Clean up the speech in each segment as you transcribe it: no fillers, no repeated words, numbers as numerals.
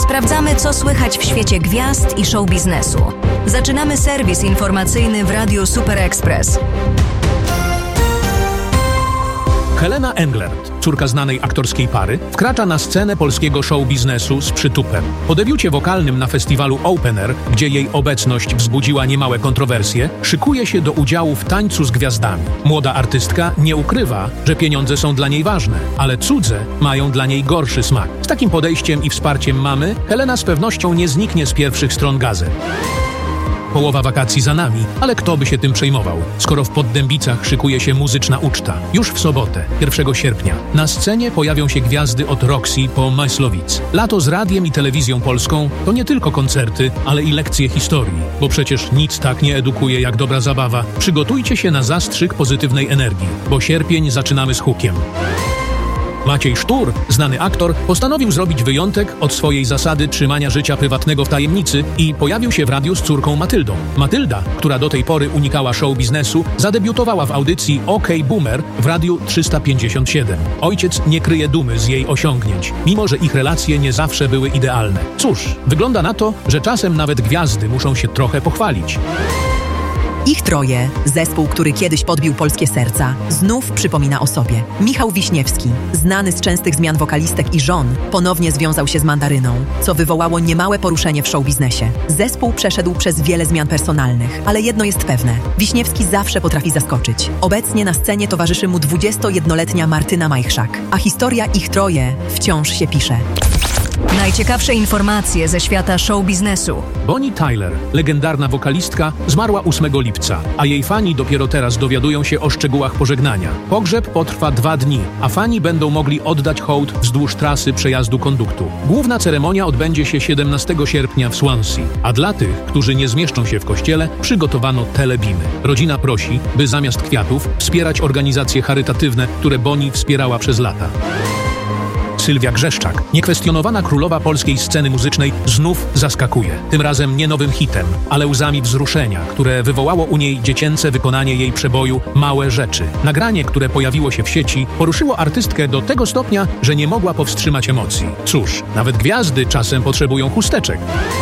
Sprawdzamy, co słychać w świecie gwiazd i show biznesu. Zaczynamy serwis informacyjny w Radiu Super Express. Helena Englert, córka znanej aktorskiej pary, wkracza na scenę polskiego show biznesu z przytupem. Po debiucie wokalnym na festiwalu Open Air, gdzie jej obecność wzbudziła niemałe kontrowersje, szykuje się do udziału w Tańcu z Gwiazdami. Młoda artystka nie ukrywa, że pieniądze są dla niej ważne, ale cudze mają dla niej gorszy smak. Z takim podejściem i wsparciem mamy, Helena z pewnością nie zniknie z pierwszych stron gazet. Połowa wakacji za nami, ale kto by się tym przejmował, skoro w Poddębicach szykuje się muzyczna uczta. Już w sobotę, 1 sierpnia, na scenie pojawią się gwiazdy od Roxy po Myslowic. Lato z radiem i telewizją polską to nie tylko koncerty, ale i lekcje historii, bo przecież nic tak nie edukuje jak dobra zabawa. Przygotujcie się na zastrzyk pozytywnej energii, bo sierpień zaczynamy z hukiem. Maciej Sztur, znany aktor, postanowił zrobić wyjątek od swojej zasady trzymania życia prywatnego w tajemnicy i pojawił się w radiu z córką Matyldą. Matylda, która do tej pory unikała show biznesu, zadebiutowała w audycji OK Boomer w Radiu 357. Ojciec nie kryje dumy z jej osiągnięć, mimo że ich relacje nie zawsze były idealne. Cóż, wygląda na to, że czasem nawet gwiazdy muszą się trochę pochwalić. Ich troje, zespół, który kiedyś podbił polskie serca, znów przypomina o sobie. Michał Wiśniewski, znany z częstych zmian wokalistek i żon, ponownie związał się z Mandaryną, co wywołało niemałe poruszenie w showbiznesie. Zespół przeszedł przez wiele zmian personalnych, ale jedno jest pewne. Wiśniewski zawsze potrafi zaskoczyć. Obecnie na scenie towarzyszy mu 21-letnia Martyna Majchrzak, a historia ich troje wciąż się pisze. Najciekawsze informacje ze świata show biznesu. Bonnie Tyler, legendarna wokalistka, zmarła 8 lipca, a jej fani dopiero teraz dowiadują się o szczegółach pożegnania. Pogrzeb potrwa 2 dni, a fani będą mogli oddać hołd wzdłuż trasy przejazdu konduktu. Główna ceremonia odbędzie się 17 sierpnia w Swansea, a dla tych, którzy nie zmieszczą się w kościele, przygotowano telebimy. Rodzina prosi, by zamiast kwiatów wspierać organizacje charytatywne, które Bonnie wspierała przez lata. Sylwia Grzeszczak, niekwestionowana królowa polskiej sceny muzycznej, znów zaskakuje. Tym razem nie nowym hitem, ale łzami wzruszenia, które wywołało u niej dziecięce wykonanie jej przeboju Małe rzeczy. Nagranie, które pojawiło się w sieci, poruszyło artystkę do tego stopnia, że nie mogła powstrzymać emocji. Cóż, nawet gwiazdy czasem potrzebują chusteczek.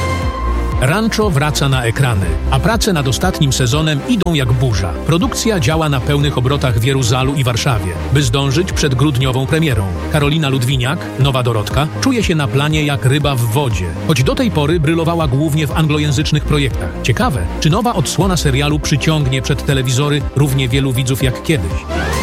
Rancho wraca na ekrany, a prace nad ostatnim sezonem idą jak burza. Produkcja działa na pełnych obrotach w Jeruzalu i Warszawie, by zdążyć przed grudniową premierą. Karolina Ludwiniak, nowa Dorotka, czuje się na planie jak ryba w wodzie, choć do tej pory brylowała głównie w anglojęzycznych projektach. Ciekawe, czy nowa odsłona serialu przyciągnie przed telewizory równie wielu widzów jak kiedyś.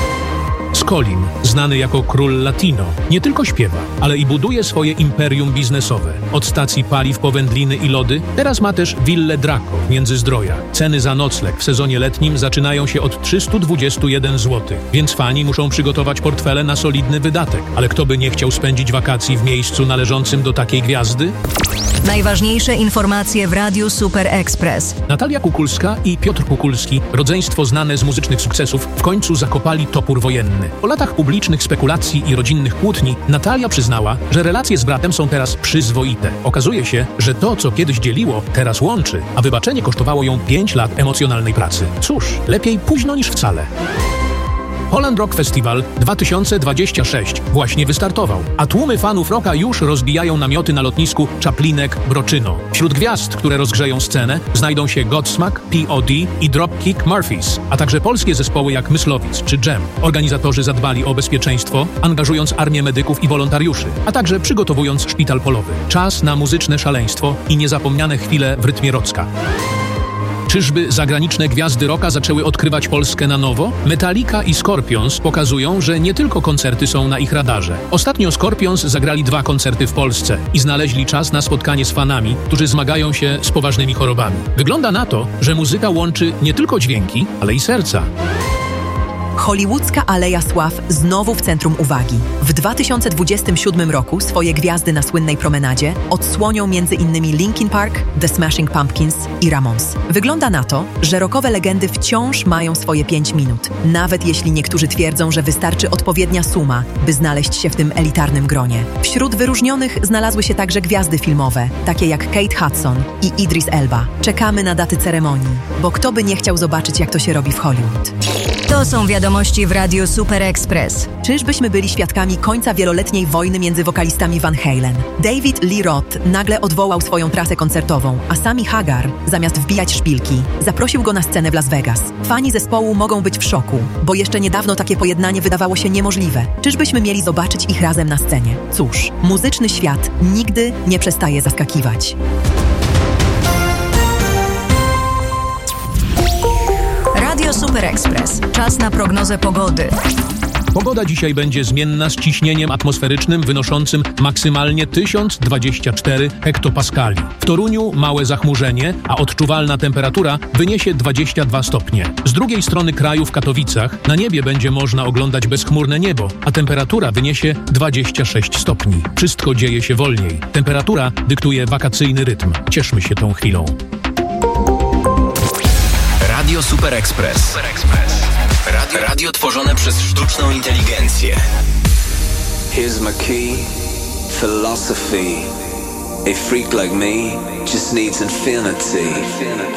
Scolim, znany jako król Latino, nie tylko śpiewa, ale i buduje swoje imperium biznesowe. Od stacji paliw po wędliny i lody, teraz ma też willę Draco w Międzyzdrojach. Ceny za nocleg w sezonie letnim zaczynają się od 321 zł, więc fani muszą przygotować portfele na solidny wydatek. Ale kto by nie chciał spędzić wakacji w miejscu należącym do takiej gwiazdy? Najważniejsze informacje w Radiu Super Express. Natalia Kukulska i Piotr Kukulski, rodzeństwo znane z muzycznych sukcesów, w końcu zakopali topór wojenny. Po latach publicznych spekulacji i rodzinnych kłótni, Natalia przyznała, że relacje z bratem są teraz przyzwoite. Okazuje się, że to, co kiedyś dzieliło, teraz łączy, a wybaczenie kosztowało ją 5 lat emocjonalnej pracy. Cóż, lepiej późno niż wcale. Holland Rock Festival 2026 właśnie wystartował, a tłumy fanów rocka już rozbijają namioty na lotnisku Czaplinek-Broczyno. Wśród gwiazd, które rozgrzeją scenę, znajdą się Godsmack, P.O.D. i Dropkick Murphys, a także polskie zespoły jak Myslowic czy Jam. Organizatorzy zadbali o bezpieczeństwo, angażując armię medyków i wolontariuszy, a także przygotowując szpital polowy. Czas na muzyczne szaleństwo i niezapomniane chwile w rytmie rocka. Czyżby zagraniczne gwiazdy rocka zaczęły odkrywać Polskę na nowo? Metallica i Scorpions pokazują, że nie tylko koncerty są na ich radarze. Ostatnio Scorpions zagrali 2 koncerty w Polsce i znaleźli czas na spotkanie z fanami, którzy zmagają się z poważnymi chorobami. Wygląda na to, że muzyka łączy nie tylko dźwięki, ale i serca. Hollywoodzka Aleja Sław znowu w centrum uwagi. W 2027 roku swoje gwiazdy na słynnej promenadzie odsłonią m.in. Linkin Park, The Smashing Pumpkins i Ramones. Wygląda na to, że rockowe legendy wciąż mają swoje 5 minut, nawet jeśli niektórzy twierdzą, że wystarczy odpowiednia suma, by znaleźć się w tym elitarnym gronie. Wśród wyróżnionych znalazły się także gwiazdy filmowe, takie jak Kate Hudson i Idris Elba. Czekamy na daty ceremonii, bo kto by nie chciał zobaczyć, jak to się robi w Hollywood. To są wiadomości wiadomości w Radiu Super Express. Czyżbyśmy byli świadkami końca wieloletniej wojny między wokalistami Van Halen? David Lee Roth nagle odwołał swoją trasę koncertową, a Sammy Hagar, zamiast wbijać szpilki, zaprosił go na scenę w Las Vegas. Fani zespołu mogą być w szoku, bo jeszcze niedawno takie pojednanie wydawało się niemożliwe. Czyżbyśmy mieli zobaczyć ich razem na scenie? Cóż, muzyczny świat nigdy nie przestaje zaskakiwać. Radio Super Express. Czas na prognozę pogody. Pogoda dzisiaj będzie zmienna z ciśnieniem atmosferycznym wynoszącym maksymalnie 1024 hektopaskali. W Toruniu małe zachmurzenie, a odczuwalna temperatura wyniesie 22 stopnie. Z drugiej strony kraju w Katowicach na niebie będzie można oglądać bezchmurne niebo, a temperatura wyniesie 26 stopni. Wszystko dzieje się wolniej. Temperatura dyktuje wakacyjny rytm. Cieszmy się tą chwilą. Radio Super Express. Radio tworzone przez sztuczną inteligencję. Here's my key, philosophy. A freak like me just needs infinity.